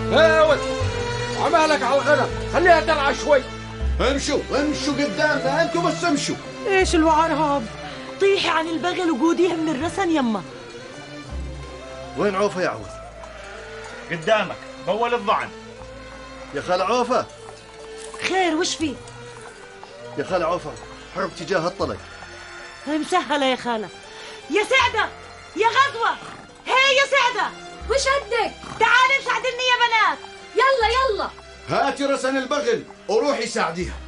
يا ولد عمالك على الغنم، خليها ترعى شوي. امشوا امشوا قدامنا، انتوا بس امشوا. ايش الوعر هذا؟ طيحي عن البغل وقوديها من الرسن يما. وين عوفة يا عوض؟ قدامك بول الضعن. يا خال عوفة. خير وش في؟ يا خال عوفة حرب تجاه الطلق. مسهلة يا خالة. يا سعدة يا غزوة، هي يا سعدة. وش هدك؟ تعالي ساعدني يا بنات. يلا يلا هاتي رسن البغل وروحي ساعديها.